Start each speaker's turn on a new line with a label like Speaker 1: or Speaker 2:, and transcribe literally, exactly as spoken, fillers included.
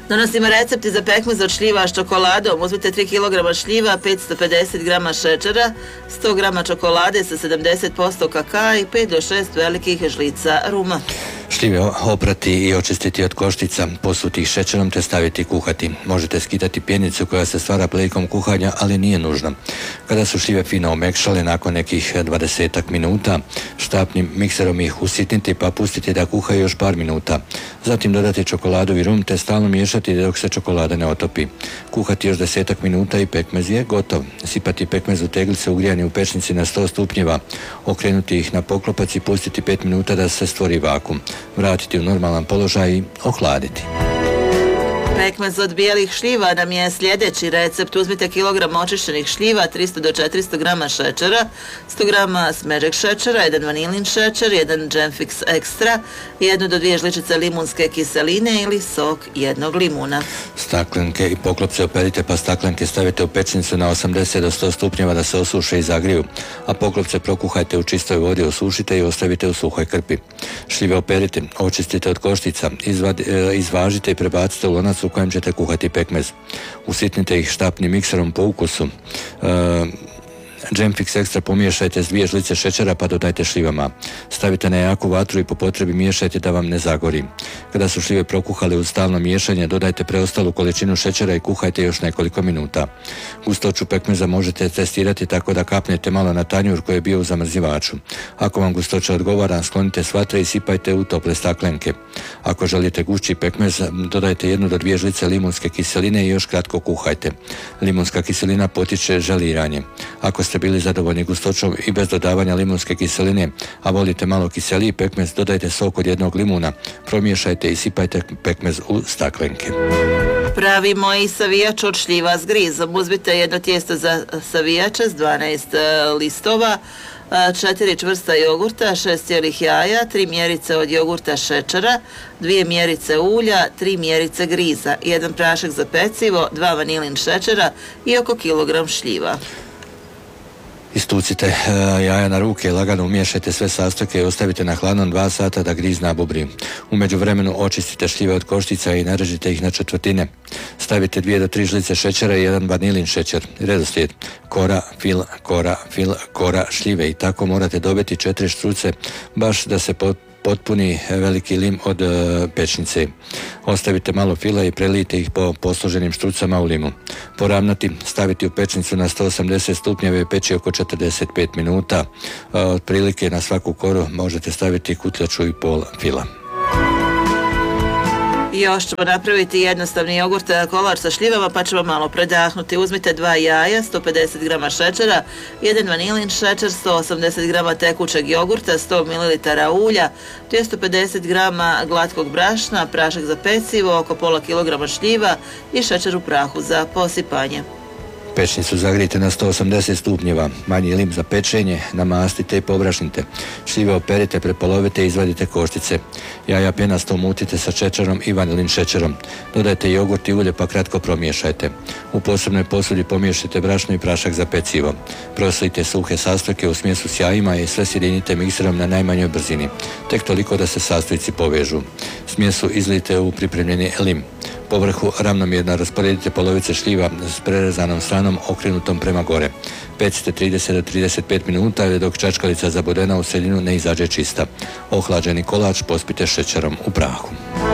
Speaker 1: Donosimo recepti za pekmez od šljiva s čokoladom. Uzmite tri kilograma šljiva, petsto pedeset grama šećera, sto grama čokolade sa sedamdeset posto kakaa i pet do šest velikih žlica ruma.
Speaker 2: Šljive oprati i očistiti od koštica, posuti ih šećerom te staviti kuhati. Možete skidati pjenicu koja se stvara prilikom kuhanja, ali nije nužno. Kada su šljive fino omekšale, nakon nekih dvadesetak minuta, štapnim mikserom ih usitniti pa pustiti da kuhaju još par minuta. Zatim dodati čokoladu i rum te stalno miješati dok se čokolada ne otopi. Kuhati još desetak minuta i pekmez je gotov. Sipati pekmez u teglice ugrijani u pečnici na sto stupnjeva, okrenuti ih na poklopac i pustiti pet minuta da se stvori vakuum. Vratiti u normalan položaj i ohladiti.
Speaker 1: Pekmez od bijelih šljiva nam je sljedeći recept. Uzmite kilogram očišćenih šljiva, tristo do četiristo grama šećera, sto grama smeđeg šećera, jedan vanilin šećer, jedan Gemfix Extra, jednu do dvije žličice limunske kiseline ili sok jednog limuna.
Speaker 2: Staklenke i poklopce operite pa staklenke stavite u pečnicu na osamdeset do sto stupnjeva da se osuše i zagriju, a poklopce prokuhajte u čistoj vodi, osušite i ostavite u suhoj krpi. Šljive operite, očistite od koštica, izvad, izvažite i prebacite u lonac u kojem ćete kuhati pekmez. Usitnite ih štapnim mikserom po ukusu. E, Gemfix Extra pomiješajte s dvije žlice šećera pa dodajte šljivama. Stavite na jaku vatru i po potrebi miješajte da vam ne zagori. Kada su šljive prokuhale uz stalno miješanje, dodajte preostalu količinu šećera i kuhajte još nekoliko minuta. Gustoću pekmeza možete testirati tako da kapnete malo na tanjur koji je bio u zamrzivaču. Ako vam gustoća odgovara, sklonite s vatre i sipajte u tople staklenke. Ako želite gušći pekmez, dodajte jednu do dvije žlice limunske kiseline i još kratko kuhajte. Limunska kiselina potiče želiranje. Ako ste bili zadovoljni gustoćom i bez dodavanja limunske kiseline, a volite malo kiseliji pekmez, dodajte sok od jednog limuna, promiješajte i sipajte pekmez u staklenke.
Speaker 1: Pravimo i savijač od šljiva s grizom. Uzmite jedno tijesto za savijače s dvanaest listova, četiri čvrsta jogurta, šest cijelih jaja, tri mjerice od jogurta šećera, dvije mjerice ulja, tri mjerice griza, jedan prašak za pecivo, dva vanilin šećera i oko kilogram šljiva.
Speaker 2: Istucite jaja na ruke, lagano umiješajte sve sastojke i ostavite na hladnom dva sata da griz nabubri. U međuvremenu očistite šljive od koštica i narežite ih na četvrtine. Stavite dvije do tri žlice šećera i jedan vanilin šećer. Redoslijed: kora, fil, kora, fil, kora, šljive i tako morate dobiti četiri štruce baš da se pot potpuni veliki lim od e, pečnice. Ostavite malo fila i prelijte ih po posloženim štrucama u limu. Poravnati, staviti u pečnicu na sto osamdeset stupnjeva i peći oko četrdeset pet minuta. E, otprilike na svaku koru možete staviti kutljaču i pol fila.
Speaker 1: Još ćemo napraviti jednostavni jogurt kolač sa šljivama pa ćemo malo predahnuti. Uzmite dva jaja, sto pedeset grama šećera, jedan vanilin šećer, sto osamdeset grama tekućeg jogurta, sto mililitara ulja, dvjesto pedeset grama glatkog brašna, prašak za pecivo, oko pola kilograma šljiva i šećer u prahu za posipanje.
Speaker 2: Pečnicu zagrijte na sto osamdeset stupnjeva, manji lim za pečenje, namastite i pobrašnite. Šljive operite, prepolovite i izvadite koštice. Jaja pjenasto umutite sa šećerom i vanilin šećerom. Dodajte jogurt i ulje pa kratko promiješajte. U posebnoj posudi pomiješajte brašno i prašak za pecivo. Proslijte suhe sastojke u smjesu s jajima i sve sjedinite mikserom na najmanjoj brzini. Tek toliko da se sastojci povežu. Smjesu izlijte u pripremljeni lim. Povrhu ravnomjerno rasporedite polovice šljiva s prerezanom stranom okrenutom prema gore. Pecite trideset do trideset pet minuta dok čačkalica zabodena u sredinu ne izađe čista. Ohlađeni kolač pospite šećerom u prahu.